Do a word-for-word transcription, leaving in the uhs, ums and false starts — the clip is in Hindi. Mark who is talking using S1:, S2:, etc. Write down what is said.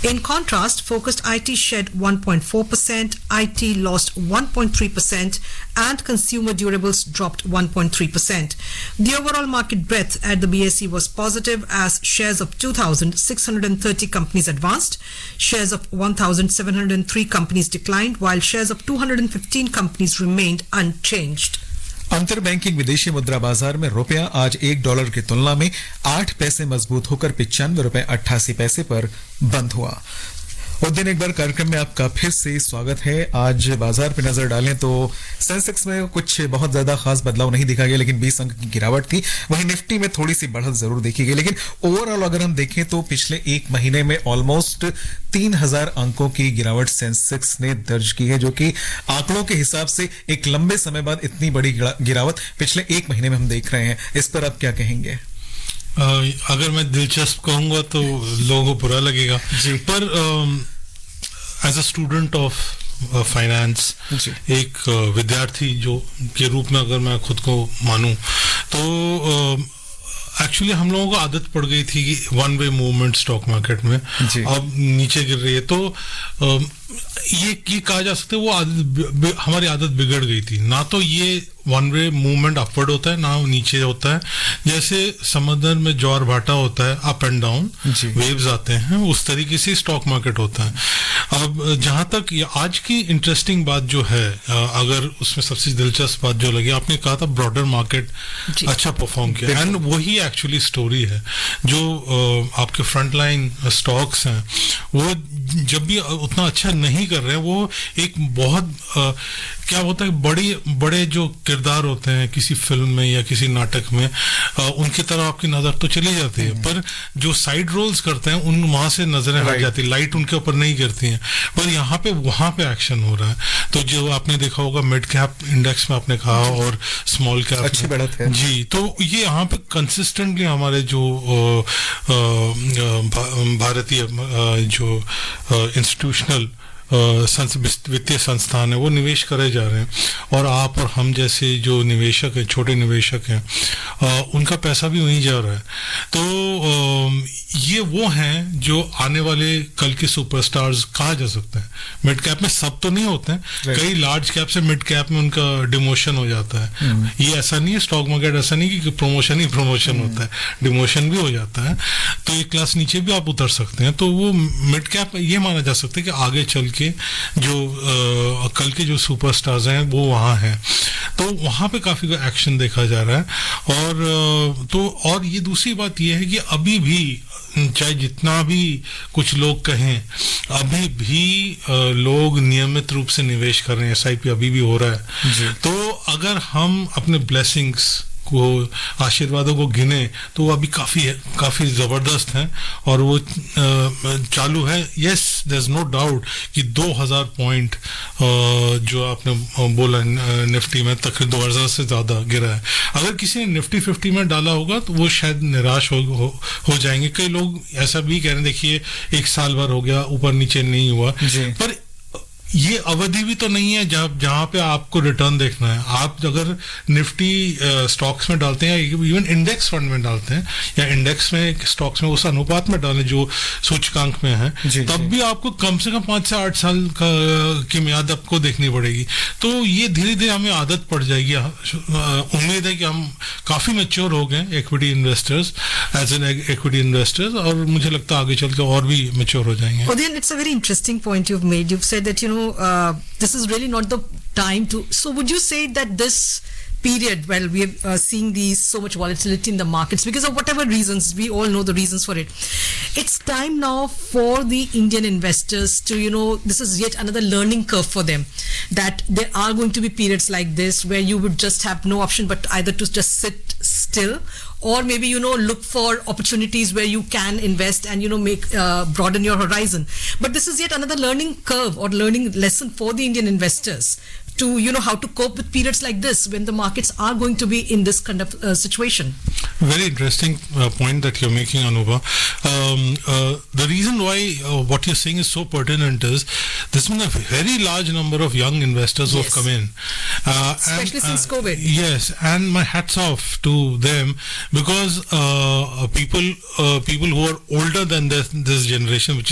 S1: In contrast, focused I T shed one point four percent, I T lost one point three percent, and consumer durables dropped one point three percent. The overall market breadth at the B S E was positive as shares of two thousand six hundred thirty companies advanced, shares of one thousand seven hundred three companies declined, while shares of two hundred fifteen companies remained unchanged.
S2: अंतर बैंकिंग विदेशी मुद्रा बाजार में रुपया आज एक डॉलर की तुलना में आठ पैसे मजबूत होकर पिचानवे रुपए अट्ठासी पैसे पर बंद हुआ। उद्दीन एक बार कार्यक्रम में आपका फिर से स्वागत है। आज बाजार पे नजर डालें तो सेंसेक्स में कुछ बहुत ज्यादा खास बदलाव नहीं दिखा गया, लेकिन बीस अंक की गिरावट थी। वहीं निफ्टी में थोड़ी सी बढ़त जरूर देखी गई, लेकिन ओवरऑल अगर हम देखें तो पिछले एक महीने में ऑलमोस्ट तीन हजार अंकों की गिरावट सेंसेक्स ने दर्ज की है, जो कि आंकड़ों के हिसाब से एक लंबे समय बाद इतनी बड़ी गिरावट पिछले एक महीने में हम देख रहे हैं। इस पर आप क्या कहेंगे?
S3: Uh, अगर मैं दिलचस्प कहूंगा तो लोगों को बुरा लगेगा जी, पर as a student of finance, एक uh, विद्यार्थी जो के रूप में अगर मैं खुद को मानूं तो एक्चुअली uh, हम लोगों को आदत पड़ गई थी कि one way movement stock market में, अब नीचे गिर रही है तो uh, ये ये कहा जा सकता है वो आदत, हमारी आदत बिगड़ गई थी। ना तो ये वन वे मूवमेंट अपवर्ड होता है ना नीचे होता है। जैसे समंदर में ज्वार भाटा होता है, अप एंड डाउन वेव्स आते हैं, उस तरीके से स्टॉक मार्केट होता है। अब जहां तक आज की इंटरेस्टिंग बात जो है, अगर उसमें सबसे दिलचस्प बात जो लगी, आपने कहा था ब्रॉडर मार्केट अच्छा परफॉर्म किया, एंड वही एक्चुअली स्टोरी है। जो आपके फ्रंट लाइन स्टॉक्स हैं वो जब भी उतना अच्छा नहीं कर रहे हैं, वो एक बहुत आ, क्या होता है, बड़ी बड़े जो किरदार होते हैं किसी फिल्म में या किसी नाटक में, आ, उनकी तरफ आपकी नजर तो चली जाती है, पर जो साइड रोल्स करते हैं उन वहां से नजरें हट जाती, लाइट उनके ऊपर नहीं गिरती हैं। पर यहाँ पे वहां पे एक्शन हो रहा है। तो जो आपने देखा होगा मिड कैप इंडेक्स में आपने कहा और स्मॉल कैप
S2: अच्छी बढ़त है
S3: जी, तो ये यहाँ पे कंसिस्टेंटली हमारे जो भारतीय जो इंस्टीट्यूशनल वित्तीय संस्थान है वो निवेश करे जा रहे हैं, और आप और हम जैसे जो निवेशक हैं, छोटे निवेशक हैं, उनका पैसा भी वहीं जा रहा है। तो ये वो हैं जो आने वाले कल के सुपरस्टार्स कहा जा सकते हैं। मिड कैप में सब तो नहीं होते हैं, कई लार्ज कैप से मिड कैप में उनका डिमोशन हो जाता है। ये ऐसा नहीं है, स्टॉक मार्केट ऐसा नहीं कि प्रमोशन ही प्रमोशन होता है, डिमोशन भी हो जाता है। तो एक क्लास नीचे भी आप उतर सकते हैं। तो वो मिड कैप ये माना जा सकता है कि आगे चल के जो आ, कल के जो सुपरस्टार्स हैं वो वहां हैं, तो वहां पे काफी एक्शन देखा जा रहा है। और तो और ये दूसरी बात ये है कि अभी भी चाहे जितना भी कुछ लोग कहें, अभी भी आ, लोग नियमित रूप से निवेश कर रहे हैं, एस आई पी अभी भी हो रहा है। तो अगर हम अपने ब्लेसिंग्स को, आशीर्वादों को गिने तो वो अभी काफी काफी जबरदस्त हैं और वो चालू है। Yes, there is no doubt कि दो हज़ार पॉइंट जो आपने बोला निफ्टी में तक दो हज़ार से ज्यादा गिरा है। अगर किसी ने निफ्टी फिफ्टी में डाला होगा तो वो शायद निराश हो हो, हो जाएंगे। कई लोग ऐसा भी कह रहे हैं, देखिए एक साल भर हो गया ऊपर नीचे नहीं हुआ, पर ये अवधि भी तो नहीं है जहां जहां पे आपको रिटर्न देखना है। आप अगर निफ्टी स्टॉक्स में डालते हैं, इवन इंडेक्स फंड में डालते हैं या इंडेक्स में स्टॉक्स में उस अनुपात में डालें जो सूचकांक में है, तब भी आपको कम से कम पांच से आठ साल का की म्याद आपको देखनी पड़ेगी। तो ये धीरे धीरे हमें आदत पड़ जाएगी। उम्मीद है कि हम काफी मैच्योर हो गए equity investors, as an equity investors, और मुझे लगता है आगे चल के और भी मैच्योर हो जाएंगे।
S1: Udhayan, it's a very interesting point you've made. You've said that, you know, Uh, this is really not the time to. So, would you say that this period, well, we are uh, seeing these so much volatility in the markets because of whatever reasons, we all know the reasons for it. It's time now for the Indian investors to, you know, this is yet another learning curve for them, that there are going to be periods like this where you would just have no option but either to just sit still, or maybe, you know, look for opportunities where you can invest and, you know, make uh, broaden your horizon. But this is yet another learning curve or learning lesson for the Indian investors to, you know, how to cope with periods like this when the markets are going to be in this kind of uh, situation.
S3: Very interesting uh, point that you're making, Anuba. Um, uh, the reason why uh, what you're saying is so pertinent is there's been a very large number of young investors yes. who have come in.
S1: Uh, Especially and, since uh, COVID.
S3: Yes, and my hats off to them, because uh, people uh, people who are older than this, this generation, which